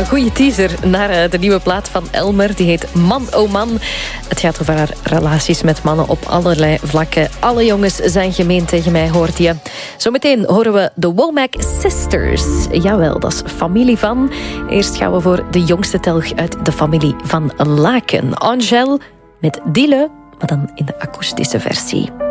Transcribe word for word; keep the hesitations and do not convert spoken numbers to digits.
een goede teaser naar de nieuwe plaat van Elmer. Die heet Man oh Man. Het gaat over haar relaties met mannen op allerlei vlakken. Alle jongens zijn gemeen tegen mij, hoort je. Zometeen horen we de Womack Sisters. Jawel, dat is familie van. Eerst gaan we voor de jongste telg uit de familie van Laken. Angèle met Dille, maar dan in de akoestische versie.